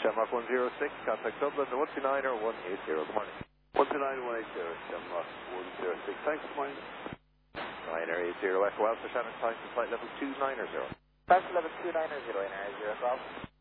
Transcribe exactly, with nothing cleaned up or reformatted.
Shamrock one zero six, contact Dublin, one two nine or one eight zero. Good morning. one two nine one eight zero, Shamrock one zero six. Thanks, good morning. nine eight zero, Echo Alpha, Shannon, time to flight level two nine zero. Flight level two nine zero, nine zero, Golf.